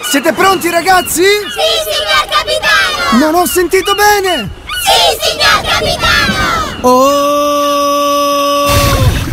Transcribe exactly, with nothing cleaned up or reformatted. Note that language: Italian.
Siete pronti, ragazzi? Sì, signor capitano! Non ho sentito bene! Sì, signor capitano! Oh!